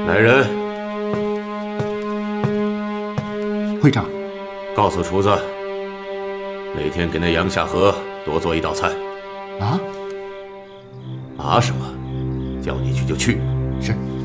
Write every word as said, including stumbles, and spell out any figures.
来人， 会长， 告诉厨子，每天给那杨夏荷多做一道菜。 啊？ 啊什么？叫你去就去。 是。